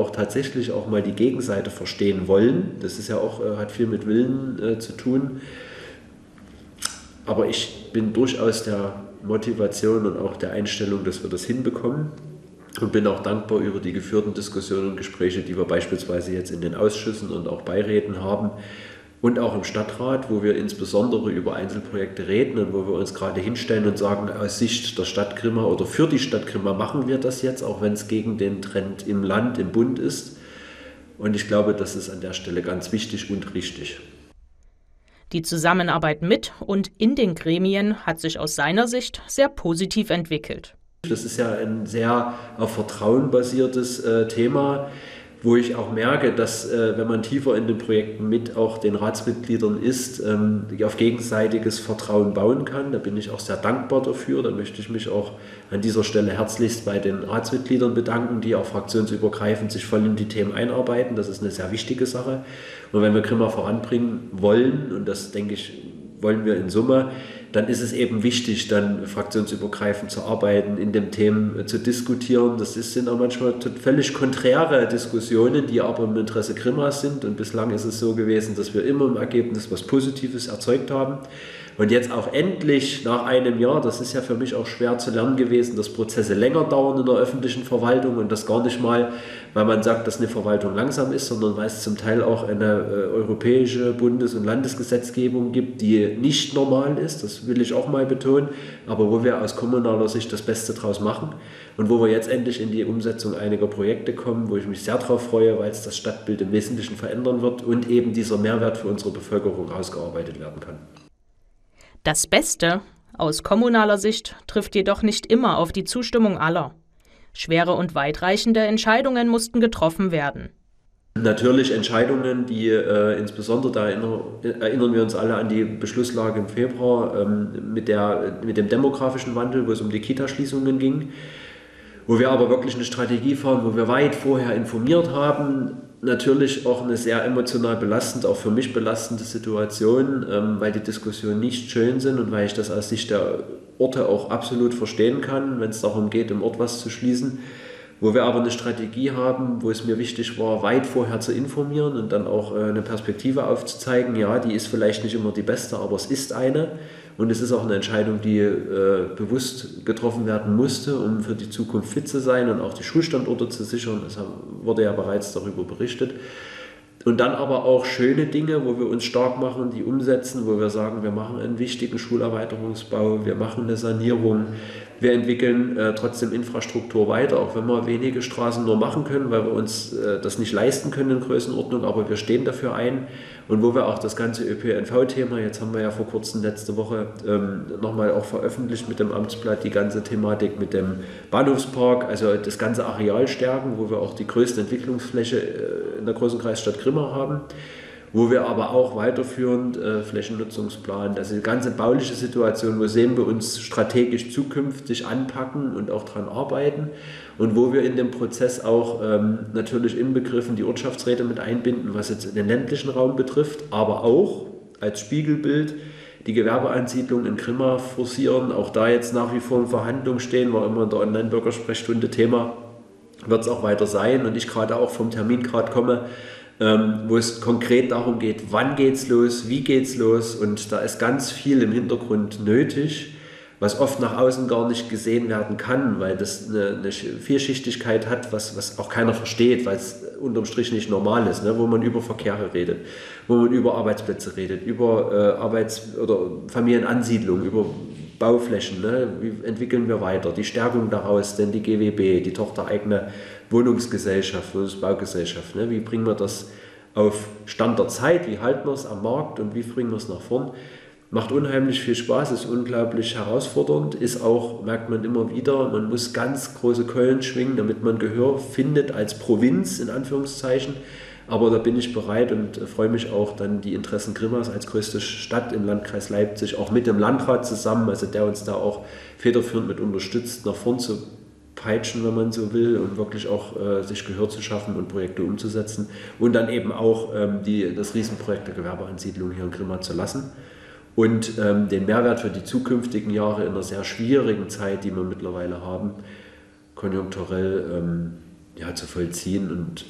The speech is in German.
auch tatsächlich auch mal die Gegenseite verstehen wollen. Das ist ja auch, hat viel mit Willen zu tun. Aber ich bin durchaus der Motivation und auch der Einstellung, dass wir das hinbekommen. Und bin auch dankbar über die geführten Diskussionen und Gespräche, die wir beispielsweise jetzt in den Ausschüssen und auch Beiräten haben und auch im Stadtrat, wo wir insbesondere über Einzelprojekte reden und wo wir uns gerade hinstellen und sagen, aus Sicht der Stadt Grimma oder für die Stadt Grimma machen wir das jetzt, auch wenn es gegen den Trend im Land, im Bund ist. Und ich glaube, das ist an der Stelle ganz wichtig und richtig. Die Zusammenarbeit mit und in den Gremien hat sich aus seiner Sicht sehr positiv entwickelt. Das ist ja ein sehr auf Vertrauen basiertes Thema, wo ich auch merke, dass wenn man tiefer in den Projekten mit auch den Ratsmitgliedern ist, auf gegenseitiges Vertrauen bauen kann. Da bin ich auch sehr dankbar dafür. Da möchte ich mich auch an dieser Stelle herzlichst bei den Ratsmitgliedern bedanken, die auch fraktionsübergreifend sich voll in die Themen einarbeiten. Das ist eine sehr wichtige Sache. Und wenn wir Grimma voranbringen wollen, und das denke ich, wollen wir in Summe, dann ist es eben wichtig, dann fraktionsübergreifend zu arbeiten, in den Themen zu diskutieren. Das sind auch manchmal völlig konträre Diskussionen, die aber im Interesse Grimmas sind. Und bislang ist es so gewesen, dass wir immer im Ergebnis was Positives erzeugt haben. Und jetzt auch endlich nach einem Jahr, das ist ja für mich auch schwer zu lernen gewesen, dass Prozesse länger dauern in der öffentlichen Verwaltung und das gar nicht mal, weil man sagt, dass eine Verwaltung langsam ist, sondern weil es zum Teil auch eine europäische Bundes- und Landesgesetzgebung gibt, die nicht normal ist, das will ich auch mal betonen, aber wo wir aus kommunaler Sicht das Beste draus machen und wo wir jetzt endlich in die Umsetzung einiger Projekte kommen, wo ich mich sehr darauf freue, weil es das Stadtbild im Wesentlichen verändern wird und eben dieser Mehrwert für unsere Bevölkerung ausgearbeitet werden kann. Das Beste aus kommunaler Sicht trifft jedoch nicht immer auf die Zustimmung aller. Schwere und weitreichende Entscheidungen mussten getroffen werden. Natürlich Entscheidungen, die insbesondere, da erinnern wir uns alle an die Beschlusslage im Februar mit dem demografischen Wandel, wo es um die Kita-Schließungen ging, wo wir aber wirklich eine Strategie fahren, wo wir weit vorher informiert haben. Natürlich auch eine sehr emotional belastende, auch für mich belastende Situation, weil die Diskussionen nicht schön sind und weil ich das aus Sicht der Orte auch absolut verstehen kann, wenn es darum geht, im Ort was zu schließen. Wo wir aber eine Strategie haben, wo es mir wichtig war, weit vorher zu informieren und dann auch eine Perspektive aufzuzeigen. Ja, die ist vielleicht nicht immer die beste, aber es ist eine. Und es ist auch eine Entscheidung, die bewusst getroffen werden musste, um für die Zukunft fit zu sein und auch die Schulstandorte zu sichern. Es wurde ja bereits darüber berichtet. Und dann aber auch schöne Dinge, wo wir uns stark machen, die umsetzen, wo wir sagen, wir machen einen wichtigen Schulerweiterungsbau, wir machen eine Sanierung, wir entwickeln trotzdem Infrastruktur weiter, auch wenn wir wenige Straßen nur machen können, weil wir uns das nicht leisten können in Größenordnung, aber wir stehen dafür ein. Und wo wir auch das ganze ÖPNV-Thema, jetzt haben wir ja vor kurzem letzte Woche nochmal auch veröffentlicht mit dem Amtsblatt, die ganze Thematik mit dem Bahnhofspark, also das ganze Areal stärken, wo wir auch die größte Entwicklungsfläche in der großen Kreisstadt Grimma haben, wo wir aber auch weiterführend Flächennutzungsplan, also die ganze bauliche Situation, wo sehen wir uns strategisch zukünftig anpacken und auch dran arbeiten und wo wir in dem Prozess auch natürlich inbegriffen die Ortschaftsräte mit einbinden, was jetzt den ländlichen Raum betrifft, aber auch als Spiegelbild die Gewerbeansiedlung in Grimma forcieren, auch da jetzt nach wie vor in Verhandlungen stehen, war immer in der Online-Bürgersprechstunde Thema, wird es auch weiter sein und ich gerade auch vom Termingrad komme, wo es konkret darum geht, wann geht's los, wie geht's los und da ist ganz viel im Hintergrund nötig, was oft nach außen gar nicht gesehen werden kann, weil das eine Vielschichtigkeit hat, was auch keiner versteht, weil es unterm Strich nicht normal ist, ne? Wo man über Verkehre redet, wo man über Arbeitsplätze redet, über oder Familienansiedlung, über Bauflächen, ne? Wie entwickeln wir weiter, die Stärkung daraus, denn die GWB, die tochtereigene Wohnungsgesellschaft, Wohnungsbaugesellschaft, ne? Wie bringen wir das auf Stand der Zeit, wie halten wir es am Markt und wie bringen wir es nach vorn? Macht unheimlich viel Spaß, ist unglaublich herausfordernd, ist auch, merkt man immer wieder, man muss ganz große Keulen schwingen, damit man Gehör findet als Provinz, in Anführungszeichen. Aber da bin ich bereit und freue mich auch, dann die Interessen Grimmas als größte Stadt im Landkreis Leipzig, auch mit dem Landrat zusammen, also der uns da auch federführend mit unterstützt, nach vorn zu peitschen, wenn man so will, und wirklich auch sich Gehör zu schaffen und Projekte umzusetzen und dann eben auch das Riesenprojekt der Gewerbeansiedlung hier in Grimma zu lassen. Und den Mehrwert für die zukünftigen Jahre in einer sehr schwierigen Zeit, die wir mittlerweile haben, konjunkturell zu vollziehen und